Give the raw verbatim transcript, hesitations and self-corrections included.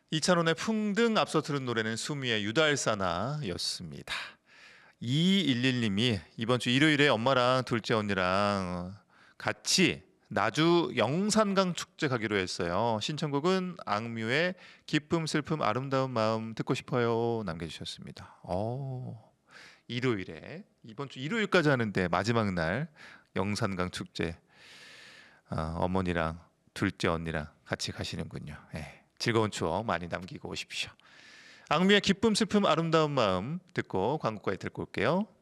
이찬원의 풍등 앞서 들은 노래는 수미의 유달사나였습니다. 이일일 님이 이번 주 일요일에 엄마랑 둘째 언니랑 같이 나주 영산강 축제 가기로 했어요. 신청곡은 악뮤의 기쁨 슬픔 아름다운 마음 듣고 싶어요 남겨주셨습니다. 어, 일요일에 이번 주 일요일까지 하는데 마지막 날 영산강 축제, 어, 어머니랑 둘째 언니랑 같이 가시는군요. 예, 즐거운 추억 많이 남기고 오십시오. 악뮤의 기쁨 슬픔 아름다운 마음 듣고 광고까지 듣고 올게요.